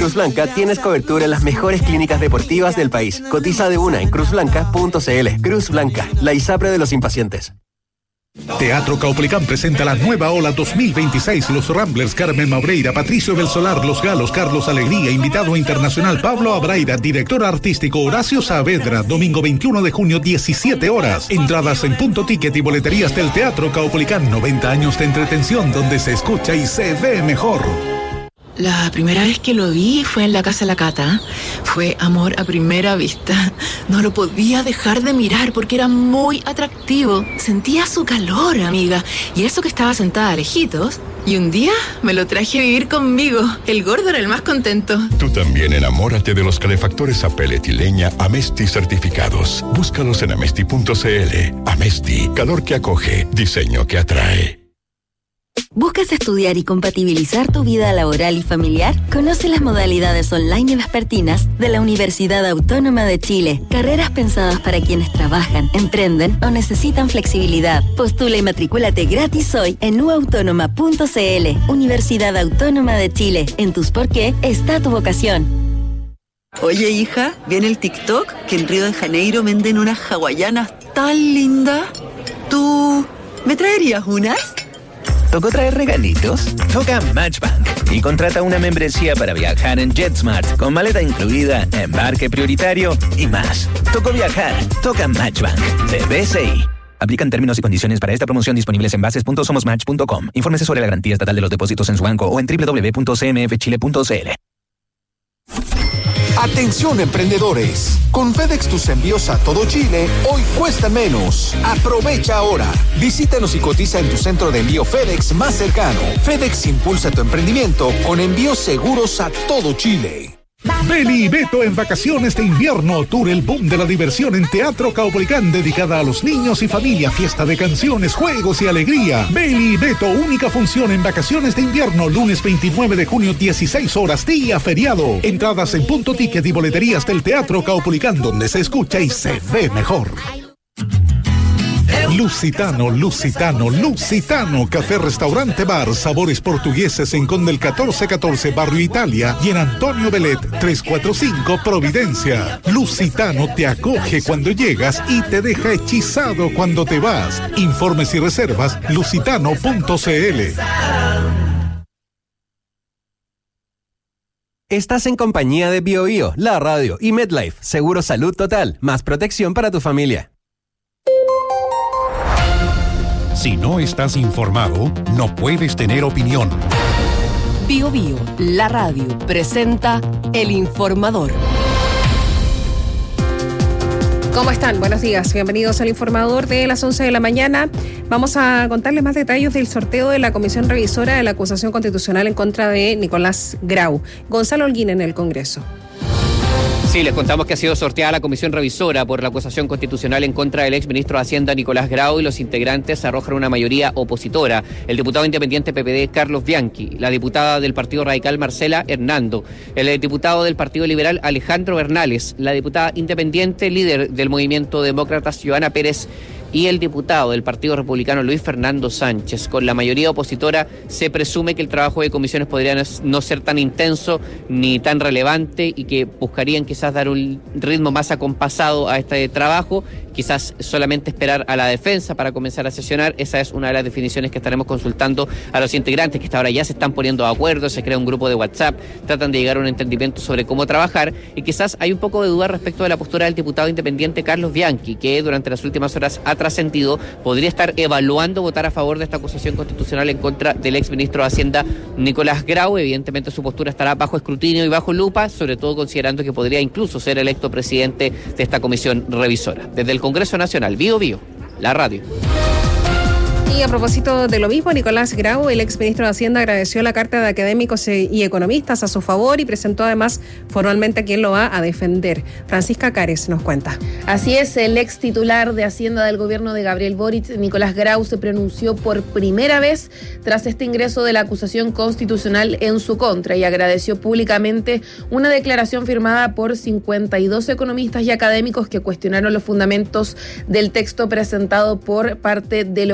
Cruz Blanca tienes cobertura en las mejores clínicas deportivas del país. Cotiza de una en cruzblanca.cl. Cruz Blanca, la ISAPRE de los impacientes. Teatro Caupolicán presenta la nueva ola 2026. Los Ramblers, Carmen Maureira, Patricio Belsolar, Los Galos, Carlos Alegría, invitado internacional Pablo Abraira, director artístico Horacio Saavedra, domingo 21 de junio, 17 horas. Entradas en Punto Ticket y boleterías del Teatro Caupolicán. 90 años de entretención donde se escucha y se ve mejor. La primera vez que lo vi fue en la casa de la Cata. Fue amor a primera vista. No lo podía dejar de mirar porque era muy atractivo. Sentía su calor, amiga. Y eso que estaba sentada a lejitos. Y un día me lo traje a vivir conmigo. El gordo era el más contento. Tú también enamórate de los calefactores a pellet y leña Amesti certificados. Búscalos en amesti.cl. Amesti, calor que acoge, diseño que atrae. ¿Buscas estudiar y compatibilizar tu vida laboral y familiar? Conoce las modalidades online y vespertinas de la Universidad Autónoma de Chile. Carreras pensadas para quienes trabajan, emprenden o necesitan flexibilidad. Postula y matricúlate gratis hoy en uautónoma.cl. Universidad Autónoma de Chile. En tus por qué está tu vocación. Oye, hija, ¿viene el TikTok? Que en Río de Janeiro venden unas hawaianas tan lindas. ¿Tú me traerías unas? ¿Tocó traer regalitos? Toca Matchbank y contrata una membresía para viajar en JetSmart con maleta incluida, embarque prioritario y más. Tocó viajar. Toca Matchbank de BCI. Aplican términos y condiciones para esta promoción disponibles en bases.somosmatch.com. Infórmese sobre la garantía estatal de los depósitos en su banco o en www.cmfchile.cl. Atención emprendedores, con FedEx tus envíos a todo Chile hoy cuestan menos. Aprovecha ahora. Visítanos y cotiza en tu centro de envío FedEx más cercano. FedEx impulsa tu emprendimiento con envíos seguros a todo Chile. Beli y Beto en vacaciones de invierno. Tour El Boom de la Diversión en Teatro Caupolicán, dedicada a los niños y familia. Fiesta de canciones, juegos y alegría. Beli y Beto, única función en vacaciones de invierno. Lunes 29 de junio, 16 horas, día feriado. Entradas en Punto Ticket y boleterías del Teatro Caupolicán, donde se escucha y se ve mejor. Lusitano, café, restaurante, bar, sabores portugueses en Conde el 1414, Barrio Italia, y en Antonio Belet 345, Providencia. Lusitano te acoge cuando llegas y te deja hechizado cuando te vas. Informes y reservas, lusitano.cl. Estás en compañía de BioBio, La Radio y MedLife. Seguro Salud Total, más protección para tu familia. Si no estás informado, no puedes tener opinión. BioBio, la radio, presenta El Informador. ¿Cómo están? Buenos días. Bienvenidos al Informador de las 11 de la mañana. Vamos a contarles más detalles del sorteo de la Comisión Revisora de la acusación constitucional en contra de Nicolás Grau. Gonzalo Holguín en el Congreso. Sí, les contamos que ha sido sorteada la comisión revisora por la acusación constitucional en contra del exministro de Hacienda Nicolás Grau, y los integrantes arrojan una mayoría opositora. El diputado independiente PPD Carlos Bianchi, la diputada del Partido Radical Marcela Hernando, el diputado del Partido Liberal Alejandro Bernales, la diputada independiente líder del Movimiento Demócratas Joana Pérez y el diputado del Partido Republicano Luis Fernando Sánchez. Con la mayoría opositora se presume que el trabajo de comisiones podría no ser tan intenso ni tan relevante y que buscarían quizás dar un ritmo más acompasado a este trabajo, quizás solamente esperar a la defensa para comenzar a sesionar. Esa es una de las definiciones que estaremos consultando a los integrantes, que hasta ahora ya se están poniendo de acuerdo, se crea un grupo de WhatsApp, tratan de llegar a un entendimiento sobre cómo trabajar, y quizás hay un poco de duda respecto de la postura del diputado independiente Carlos Bianchi, que durante las últimas horas ha trascendido, podría estar evaluando votar a favor de esta acusación constitucional en contra del exministro de Hacienda Nicolás Grau. Evidentemente su postura estará bajo escrutinio y bajo lupa, sobre todo considerando que podría incluso ser electo presidente de esta comisión revisora. Desde el Congreso Nacional, BioBio, la radio. Y a propósito de lo mismo, Nicolás Grau, el exministro de Hacienda, agradeció la carta de académicos y economistas a su favor y presentó además formalmente a quien lo va a defender. Francisca Cares nos cuenta. Así es, el ex titular de Hacienda del gobierno de Gabriel Boric, Nicolás Grau, se pronunció por primera vez tras este ingreso de la acusación constitucional en su contra y agradeció públicamente una declaración firmada por 52 economistas y académicos que cuestionaron los fundamentos del texto presentado por parte del oficialismo.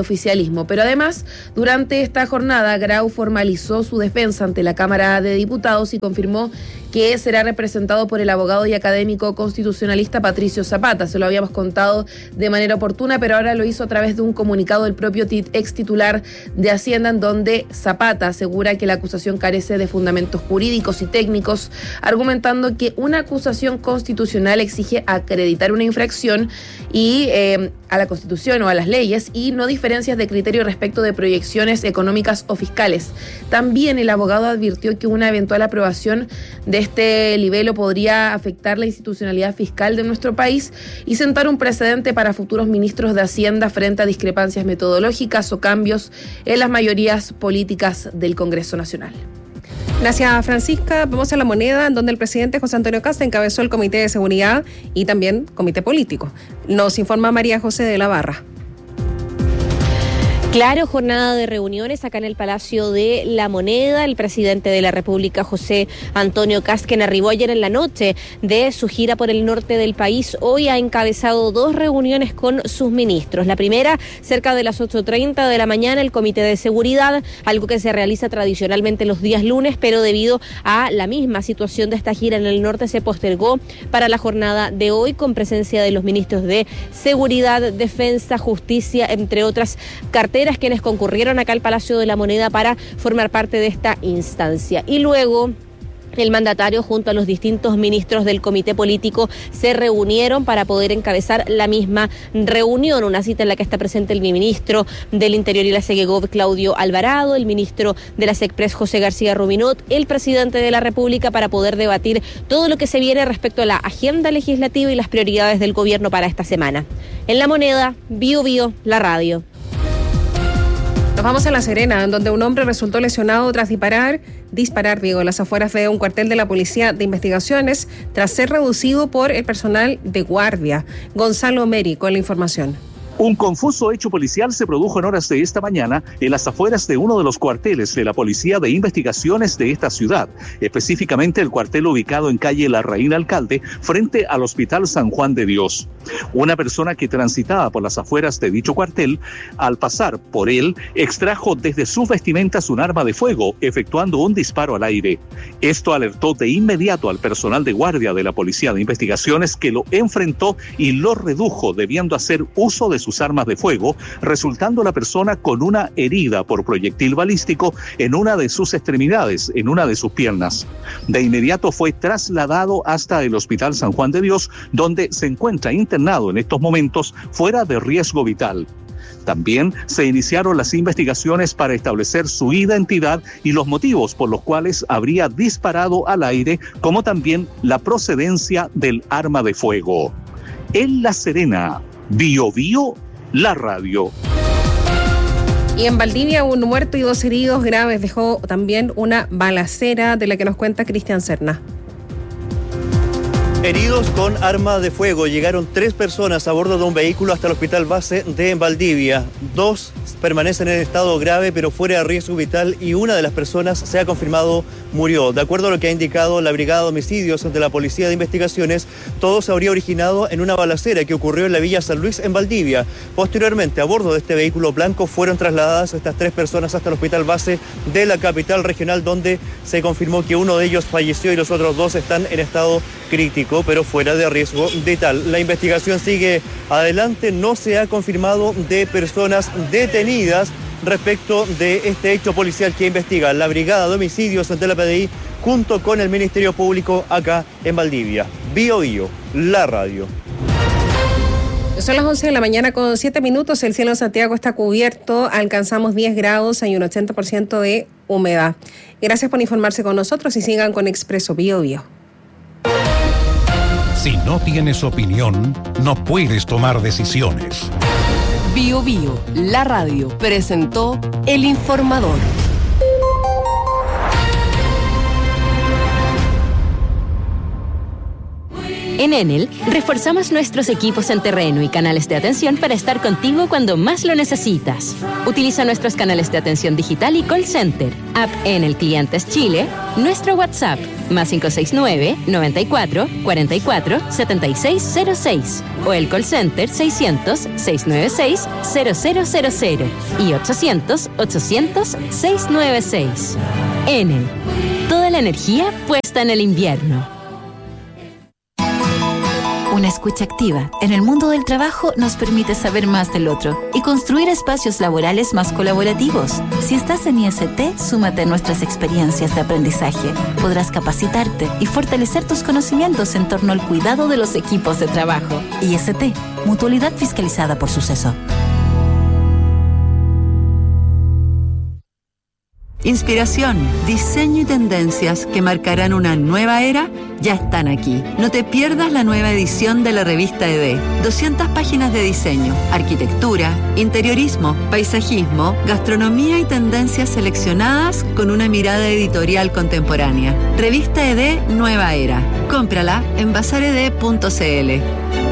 oficialismo. Pero además, durante esta jornada, Grau formalizó su defensa ante la Cámara de Diputados y confirmó que será representado por el abogado y académico constitucionalista Patricio Zapata. Se lo habíamos contado de manera oportuna, pero ahora lo hizo a través de un comunicado del propio ex titular de Hacienda, en donde Zapata asegura que la acusación carece de fundamentos jurídicos y técnicos, argumentando que una acusación constitucional exige acreditar una infracción y a la Constitución o a las leyes y no diferencias de criterio respecto de proyecciones económicas o fiscales. También el abogado advirtió que una eventual aprobación de este libelo podría afectar la institucionalidad fiscal de nuestro país y sentar un precedente para futuros ministros de Hacienda frente a discrepancias metodológicas o cambios en las mayorías políticas del Congreso Nacional. Gracias, Francisca. Vamos a La Moneda, donde el presidente José Antonio Kast encabezó el Comité de Seguridad y también Comité Político. Nos informa María José de la Barra. Claro, jornada de reuniones acá en el Palacio de La Moneda. El presidente de la República, José Antonio Kast, quien arribó ayer en la noche de su gira por el norte del país, hoy ha encabezado 2 reuniones con sus ministros. La primera, cerca de las 8:30 de la mañana, el Comité de Seguridad, algo que se realiza tradicionalmente los días lunes, pero debido a la misma situación de esta gira en el norte se postergó para la jornada de hoy, con presencia de los ministros de Seguridad, Defensa, Justicia, entre otras carteras, quienes concurrieron acá al Palacio de la Moneda para formar parte de esta instancia. Y luego el mandatario junto a los distintos ministros del Comité Político se reunieron para poder encabezar la misma reunión, una cita en la que está presente el ministro del Interior y la Segegov, Claudio Alvarado, el ministro de la SECPRES, José García Rubinot, el presidente de la República, para poder debatir todo lo que se viene respecto a la agenda legislativa y las prioridades del gobierno para esta semana. En La Moneda, Bio Bio, la radio. Nos vamos a La Serena, donde un hombre resultó lesionado tras disparar en las afueras de un cuartel de la Policía de Investigaciones, tras ser reducido por el personal de guardia. Gonzalo Meri con la información. Un confuso hecho policial se produjo en horas de esta mañana en las afueras de uno de los cuarteles de la Policía de Investigaciones de esta ciudad, específicamente el cuartel ubicado en calle Larraín Alcalde, frente al Hospital San Juan de Dios. Una persona que transitaba por las afueras de dicho cuartel, al pasar por él, extrajo desde sus vestimentas un arma de fuego, efectuando un disparo al aire. Esto alertó de inmediato al personal de guardia de la Policía de Investigaciones, que lo enfrentó y lo redujo, debiendo hacer uso de sus armas de fuego, resultando la persona con una herida por proyectil balístico en una de sus extremidades, en una de sus piernas. De inmediato fue trasladado hasta el Hospital San Juan de Dios, donde se encuentra internado en estos momentos fuera de riesgo vital. También se iniciaron las investigaciones para establecer su identidad y los motivos por los cuales habría disparado al aire, como también la procedencia del arma de fuego. En La Serena, Bio Bio, la radio. Y en Valdivia, un muerto y 2 heridos graves dejó también una balacera, de la que nos cuenta Cristian Serna. Heridos con arma de fuego. Llegaron 3 personas a bordo de un vehículo hasta el hospital base de Valdivia. 2 permanecen en estado grave pero fuera de riesgo vital, y una de las personas, se ha confirmado, murió. De acuerdo a lo que ha indicado la Brigada de Homicidios de la Policía de Investigaciones, todo se habría originado en una balacera que ocurrió en la Villa San Luis, en Valdivia. Posteriormente, a bordo de este vehículo blanco fueron trasladadas estas 3 personas hasta el hospital base de la capital regional, donde se confirmó que uno de ellos falleció y los otros 2 están en estado crítico, pero fuera de riesgo vital. La investigación sigue adelante. No se ha confirmado de personas detenidas respecto de este hecho policial que investiga la Brigada de Homicidios de la PDI junto con el Ministerio Público acá en Valdivia. Bio Bio, la radio. Son las 11 de la mañana con 7 minutos. El cielo en Santiago está cubierto. Alcanzamos 10 grados. Hay un 80% de humedad. Gracias por informarse con nosotros y sigan con Expreso Bio Bio. Si no tienes opinión, no puedes tomar decisiones. Bio Bio, la radio, presentó El Informador. En Enel, reforzamos nuestros equipos en terreno y canales de atención para estar contigo cuando más lo necesitas. Utiliza nuestros canales de atención digital y call center, app Enel Clientes Chile, nuestro WhatsApp, +569 94 44 7606 o el call center 600 696 0000 y 800 800 696. Enel, toda la energía puesta en el invierno. Una escucha activa en el mundo del trabajo nos permite saber más del otro y construir espacios laborales más colaborativos. Si estás en IST, súmate a nuestras experiencias de aprendizaje. Podrás capacitarte y fortalecer tus conocimientos en torno al cuidado de los equipos de trabajo. IST, Mutualidad Fiscalizada por Suceso. Inspiración, diseño y tendencias que marcarán una nueva era ya están aquí. No te pierdas la nueva edición de la revista ED. 200 páginas de diseño, arquitectura, interiorismo, paisajismo, gastronomía y tendencias seleccionadas con una mirada editorial contemporánea. Revista ED Nueva Era. Cómprala en bazared.cl.